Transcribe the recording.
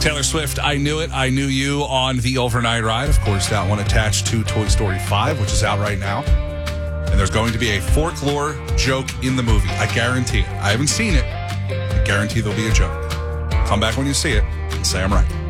Taylor Swift, I Knew It, I Knew You on the overnight ride. Of course, that one attached to Toy Story 5, which is out right now. And there's going to be a folklore joke in the movie. I guarantee it. I haven't seen it. I guarantee there'll be a joke. Come back when you see it and say I'm right.